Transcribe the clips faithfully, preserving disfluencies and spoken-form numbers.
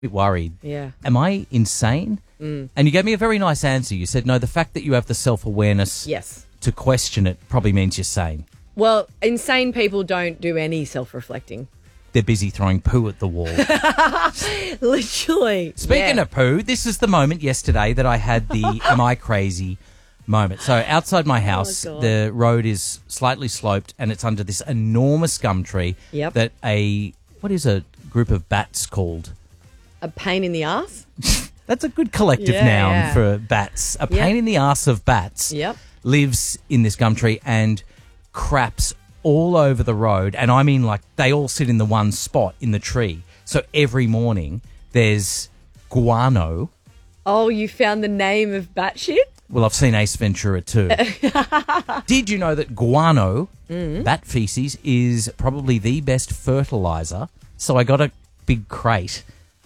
bit worried. Yeah. Am I insane? Mm. And you gave me a very nice answer. You said, no, the fact that you have the self-awareness Yes. to question it probably means you're sane. Well, insane people don't do any self-reflecting. They're busy throwing poo at the wall. Literally. Speaking yeah. of poo, this is the moment yesterday that I had the am I crazy moment. So outside my house, God. the road is slightly sloped and it's under this enormous gum tree Yep. that a, what is a group of bats called? A pain in the ass? That's a good collective Yeah, noun yeah. for bats. A Yep. pain in the ass of bats Yep. lives in this gum tree and craps all over the road. And I mean, like, they all sit in the one spot in the tree. So every morning there's guano. Oh, you found the name of batshit? Well, I've seen Ace Ventura too. Did you know that guano, Mm. bat feces, is probably the best fertilizer? So I got a big crate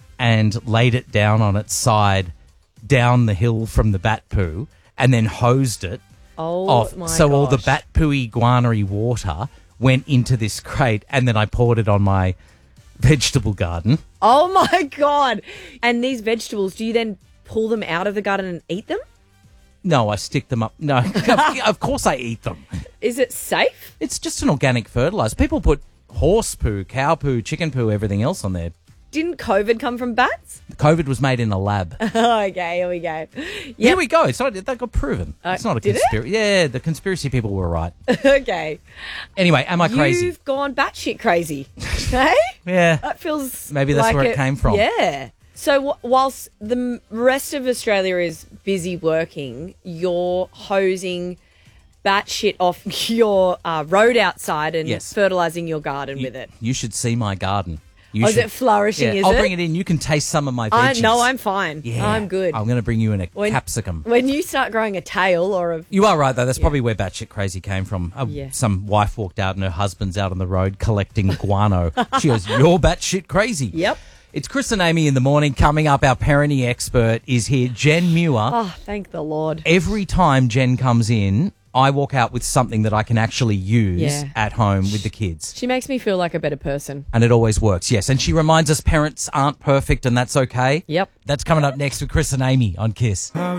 and laid it down on its side down the hill from the bat poo and then hosed it Oh, off. my So all the gosh. bat pooey guanery water went into this crate and then I poured it on my vegetable garden. Oh, my God. And these vegetables, do you then pull them out of the garden and eat them? No, I stick them up. No, of, of course I eat them. Is it safe? It's just an organic fertilizer. People put horse poo, cow poo, chicken poo, everything else on there. Didn't COVID come from bats? COVID was made in a lab. Okay, here we go. Here Yep. we go. It's not, that got proven. Uh, it's not a did it? conspiracy. Yeah, the conspiracy people were right. Okay. Anyway, am I crazy? You've gone batshit crazy. Hey? Yeah. That feels Maybe that's like where it came from. Yeah. So w- whilst the m- rest of Australia is busy working, you're hosing batshit off your uh, road outside and Yes. fertilising your garden You, with it. you should see my garden. You Oh, is should- it flourishing, Yeah, is I'll it? bring it in. You can taste some of my I, veggies. no, I'm fine. Yeah, I'm good. I'm going to bring you in a When- capsicum. When you start growing a tail or a... You are right, though. That's probably where batshit crazy came from. Uh, Yeah. Some wife walked out and her husband's out on the road collecting guano. She goes, you're batshit crazy. Yep. It's Chris and Amy in the morning. Coming up, our parenting expert is here, Jen Muir. Oh, thank the Lord. Every time Jen comes in, I walk out with something that I can actually use Yeah. at home with the kids. She makes me feel like a better person. And it always works, yes. And she reminds us parents aren't perfect and that's okay. Yep. That's coming up next with Chris and Amy on Kiss.